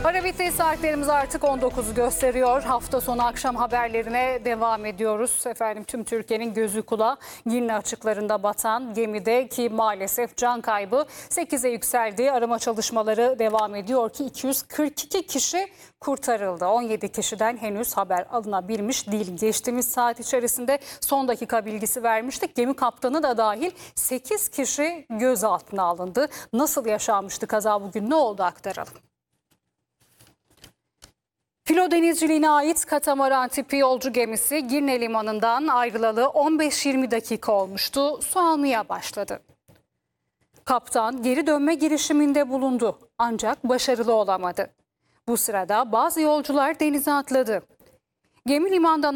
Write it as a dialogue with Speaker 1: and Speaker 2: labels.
Speaker 1: Ara bitti, saatlerimiz artık 19'u gösteriyor. Hafta sonu akşam haberlerine devam ediyoruz. Efendim, tüm Türkiye'nin gözü kulağı Girne açıklarında batan gemide ki maalesef can kaybı 8'e yükseldi. Arama çalışmaları devam ediyor ki 242 kişi kurtarıldı. 17 kişiden henüz haber alınabilmiş değil. Geçtiğimiz saat içerisinde son dakika bilgisi vermiştik. Gemi kaptanı da dahil 8 kişi gözaltına alındı. Nasıl yaşanmıştı kaza, bugün ne oldu aktaralım. Filo denizciliğine ait katamaran tipi yolcu gemisi Girne limanından ayrılalı 15-20 dakika olmuştu. Su almaya başladı. Kaptan geri dönme girişiminde bulundu ancak başarılı olamadı. Bu sırada bazı yolcular denize atladı. Gemi limandan